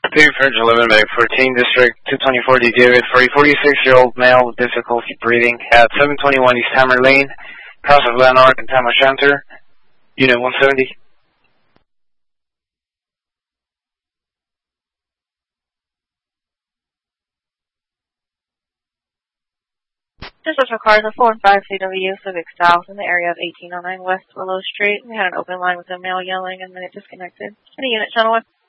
Big Bridge 11, Meg 14, District 224, David, 46-year-old male with difficulty breathing at 721 East Hammer Lane, Cross of Lanark and Tam O'Shanter, Unit 170. This is for cars of 4 and 5 CW Civic Styles in the area of 1809 West Willow Street. We had an open line with a male yelling and then it disconnected. Any unit, channel 1?